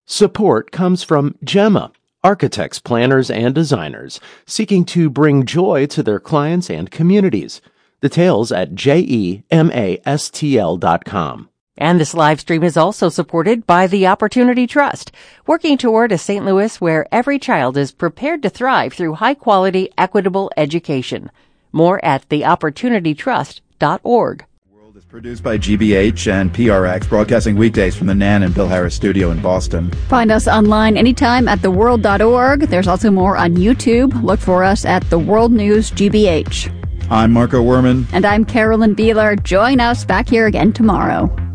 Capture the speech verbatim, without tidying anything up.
Support comes from Gemma, architects, planners, and designers seeking to bring joy to their clients and communities. Details at gemastl dot com. And this live stream is also supported by the Opportunity Trust, working toward a Saint Louis where every child is prepared to thrive through high-quality, equitable education. More at the opportunity trust dot org. World is produced by G B H and P R X, broadcasting weekdays from the Nan and Bill Harris studio in Boston. Find us online anytime at the world dot org. There's also more on YouTube. Look for us at The World News G B H. I'm Marco Werman. And I'm Carolyn Beeler. Join us back here again tomorrow.